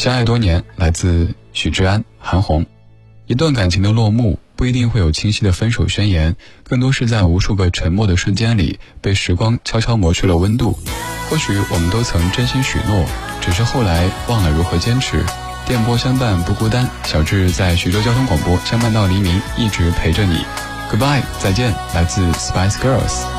相爱多年，来自许志安、韩红。一段感情的落幕不一定会有清晰的分手宣言，更多是在无数个沉默的瞬间里被时光悄悄磨去了温度。或许我们都曾真心许诺，只是后来忘了如何坚持。电波相伴不孤单，小智在徐州交通广播相伴到黎明，一直陪着你。 Goodbye， 再见，来自 Spice Girls。